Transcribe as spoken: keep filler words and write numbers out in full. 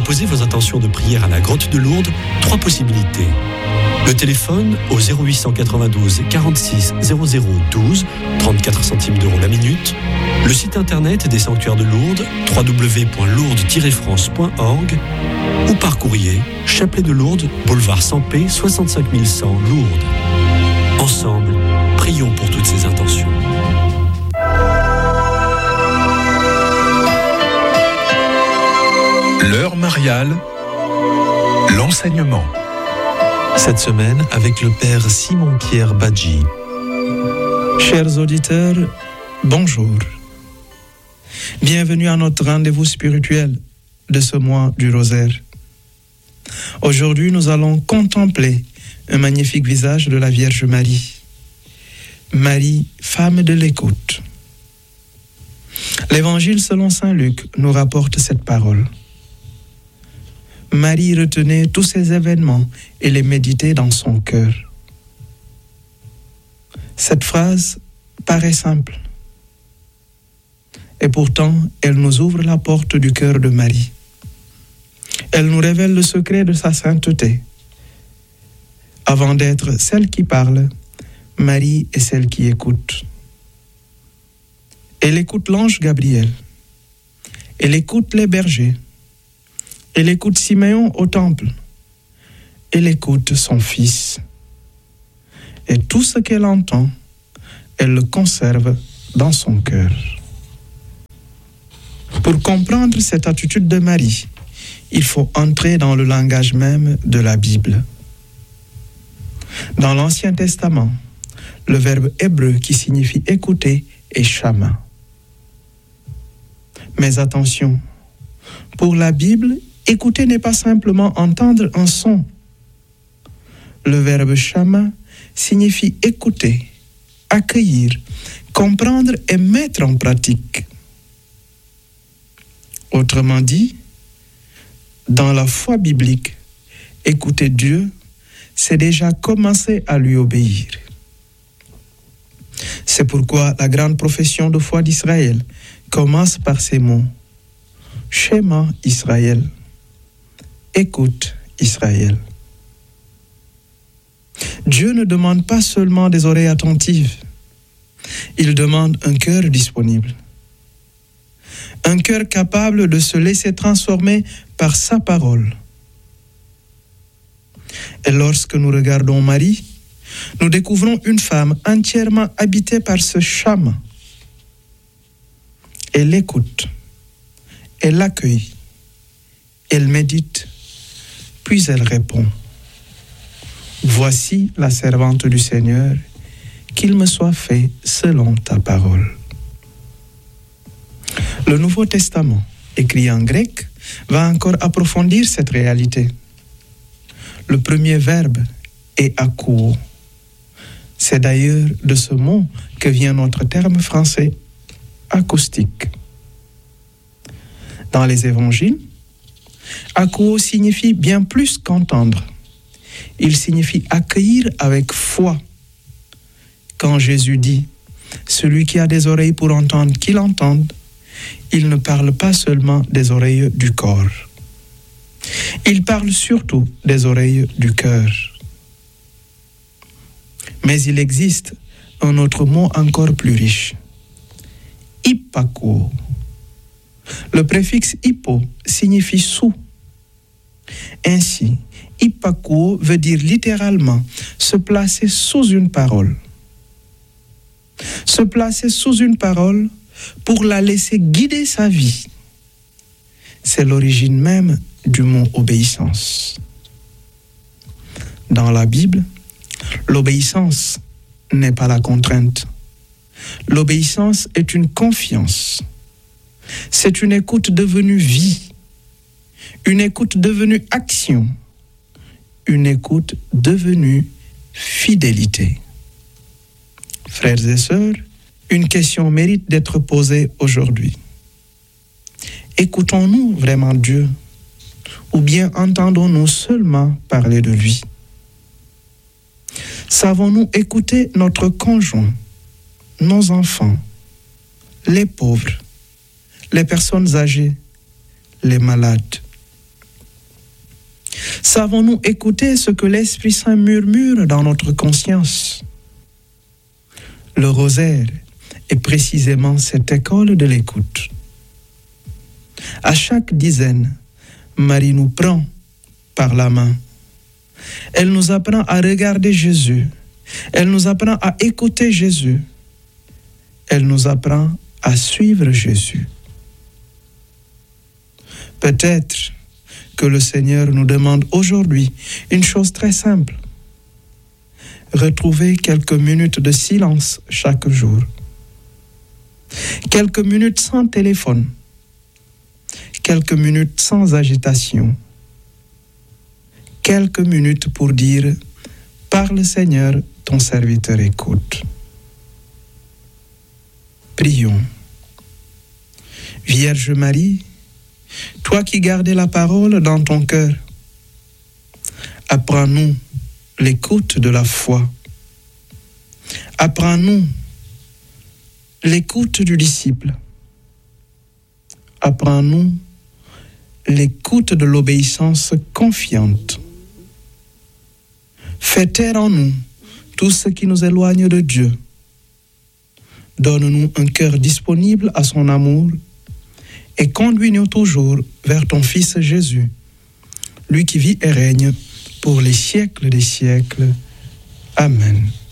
déposez vos intentions de prière à la grotte de Lourdes, trois possibilités. Le téléphone au zéro huit cent quatre-vingt-douze quarante-six zéro zéro douze, trente-quatre centimes d'euros la minute. Le site internet des sanctuaires de Lourdes, w w w point lourdes tiret france point org, ou par courrier, Chapelet de Lourdes, boulevard Sampé, soixante-cinq mille cent, Lourdes. Ensemble, prions pour toutes ces intentions. L'heure mariale, l'enseignement. Cette semaine avec le père Simon-Pierre Badji. Chers auditeurs, bonjour. Bienvenue à notre rendez-vous spirituel de ce mois du rosaire. Aujourd'hui, nous allons contempler un magnifique visage de la Vierge Marie. Marie, femme de l'écoute. L'Évangile selon saint Luc nous rapporte cette parole. Marie retenait tous ces événements et les méditait dans son cœur. Cette phrase paraît simple. Et pourtant, elle nous ouvre la porte du cœur de Marie. Elle nous révèle le secret de sa sainteté. Avant d'être celle qui parle, Marie est celle qui écoute. Elle écoute l'ange Gabriel. Elle écoute les bergers. Elle écoute Siméon au temple. Elle écoute son fils. Et tout ce qu'elle entend, elle le conserve dans son cœur. Pour comprendre cette attitude de Marie, il faut entrer dans le langage même de la Bible. Dans l'Ancien Testament, le verbe hébreu qui signifie écouter est shama. Mais attention, pour la Bible, écouter n'est pas simplement entendre un son. Le verbe shama signifie écouter, accueillir, comprendre et mettre en pratique. Autrement dit, dans la foi biblique, écouter Dieu, c'est déjà commencer à lui obéir. C'est pourquoi la grande profession de foi d'Israël commence par ces mots. Shema Israël. Écoute Israël. Dieu ne demande pas seulement des oreilles attentives. Il demande un cœur disponible. Un cœur capable de se laisser transformer par sa parole. Et lorsque nous regardons Marie, nous découvrons une femme entièrement habitée par ce shama. Elle écoute, elle accueille, elle médite, puis elle répond. Voici la servante du Seigneur, qu'il me soit fait selon ta parole. Le Nouveau Testament, écrit en grec, va encore approfondir cette réalité. Le premier verbe est akouo. C'est d'ailleurs de ce mot que vient notre terme français acoustique. Dans les évangiles, akouo signifie bien plus qu'entendre. Il signifie accueillir avec foi. Quand Jésus dit « Celui qui a des oreilles pour entendre, qu'il entende », il ne parle pas seulement des oreilles du corps. Il parle surtout des oreilles du cœur. Mais il existe un autre mot encore plus riche. Hypakouo. Le préfixe hypo signifie sous. Ainsi, hypakouo veut dire littéralement se placer sous une parole. Se placer sous une parole pour la laisser guider sa vie. C'est l'origine même du mot obéissance. Dans la Bible, l'obéissance n'est pas la contrainte. L'obéissance est une confiance. C'est une écoute devenue vie, une écoute devenue action, une écoute devenue fidélité. Frères et sœurs, une question mérite d'être posée aujourd'hui. Écoutons-nous vraiment Dieu, ou bien entendons-nous seulement parler de lui? Savons-nous écouter notre conjoint, nos enfants, les pauvres, les personnes âgées, les malades? Savons-nous écouter ce que l'Esprit Saint murmure dans notre conscience? Le rosaire est précisément cette école de l'écoute. À chaque dizaine, Marie nous prend par la main. Elle nous apprend à regarder Jésus. Elle nous apprend à écouter Jésus. Elle nous apprend à suivre Jésus. Peut-être que le Seigneur nous demande aujourd'hui une chose très simple. Retrouver quelques minutes de silence chaque jour. Quelques minutes sans téléphone. Quelques minutes sans agitation. Quelques minutes pour dire « Parle Seigneur, ton serviteur écoute ». Prions. Vierge Marie, toi qui gardais la parole dans ton cœur, apprends-nous l'écoute de la foi. Apprends-nous l'écoute du disciple. Apprends-nous l'écoute de l'obéissance confiante. Fais taire en nous tout ce qui nous éloigne de Dieu. Donne-nous un cœur disponible à son amour et conduis-nous toujours vers ton Fils Jésus, lui qui vit et règne pour les siècles des siècles. Amen.